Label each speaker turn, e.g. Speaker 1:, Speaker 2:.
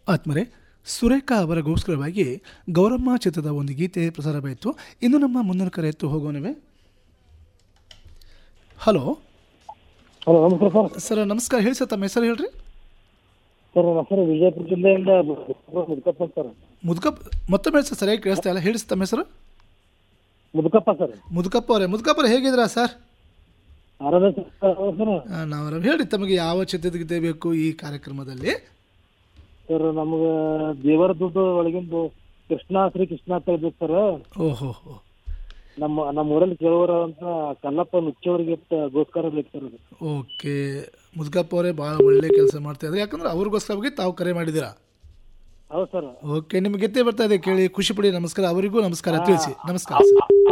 Speaker 1: ಆತ್ಮರೆ ಸುರೇಖಾ ಅವರಿಗೋಸ್ಕರವಾಗಿ ಗೌರಮ್ಮ ಚಿತ್ರದ ಒಂದು ಗೀತೆ ಪ್ರಸಾರವಾಯಿತು. ಇನ್ನು ನಮ್ಮ ಮುಂದಿನ ಕರೆ ಎತ್ತು ಹೋಗೋಣವೇ. ಹಲೋ
Speaker 2: ಹಲೋ, ನಮಸ್ಕಾರ ಸರ್.
Speaker 1: ಸರ್ ನಮಸ್ಕಾರ. ಹೇಳಿ ಸರ್, ತಮ್ಮ ಹೆಸರು ಹೇಳ್ರಿ.
Speaker 2: ಸರ್ ನಮ್ಮ ಹೆಸರು ವಿಜಯಪುರ ಜಿಲ್ಲೆಯಿಂದ ಮುದುಕಪ್ಪ ಸರ್.
Speaker 1: ಮುದುಕಪ್ಪ, ಮತ್ತೊಮ್ಮೆ ಸರ್ ಸರಿಯಾಗಿ ಕೇಳಿಸ್ತಾ ಇಲ್ಲ, ಹೇಳಿ ತಮ್ಮ ಹೆಸರು.
Speaker 2: ಮುದುಕಪ್ಪ ಸರ್.
Speaker 1: ಮುದುಕಪ್ಪ ಅವರೇ, ಮುದುಕಪ್ಪ ಅವರೇ ಹೇಗಿದ್ದೀರಾ ಸರ್?
Speaker 2: ಆರಾಮ ಸರ್.
Speaker 1: ನಾವು ಆರಾಮ. ಹೇಳಿ, ತಮಗೆ ಯಾವ ಚಿತ್ರದ ಗೀತೆ ಬೇಕು ಈ ಕಾರ್ಯಕ್ರಮದಲ್ಲಿ?
Speaker 2: ಸರ್ ನಮ್ಗೆ ದೇವರ ದುಡ್ಡು ಒಳಗಿಂದು ಕೃಷ್ಣ ಶ್ರೀ ಕೃಷ್ಣ ಅಂತ ಹೇಳ್ಬೇಕು ಸರ್.
Speaker 1: ಓಹೋ,
Speaker 2: ನಮ್ಮ ಊರಲ್ಲಿ ಕೇಳುವರ ಅಂತ ಕಲ್ಲಪ್ಪ ನುಚ್ಚವರಿಗೆ ಗೋಸ್ಕರ ಬೇಕು ಸರ್ ಅದು.
Speaker 1: ಓಕೆ, ಮುದುಕಪ್ಪ ಅವರೇ ಭಾಳ ಒಳ್ಳೆ ಕೆಲಸ ಮಾಡ್ತಾ ಇದ್ದಾರೆ. ಯಾಕಂದ್ರೆ ಅವ್ರಿಗೋಸ್ಕರವಾಗಿ ತಾವು ಕರೆ ಮಾಡಿದ್ದೀರಾ.
Speaker 2: ಹೌದು ಸರ್.
Speaker 1: ಓಕೆ, ನಿಮ್ಗೆ ಗೀತೆ ಬರ್ತಾ ಇದೆ, ಕೇಳಿ ಖುಷಿ ಪಡಿ. ನಮಸ್ಕಾರ. ಅವರಿಗೂ ನಮಸ್ಕಾರ ತಿಳಿಸಿ. ನಮಸ್ಕಾರ ಸರ್.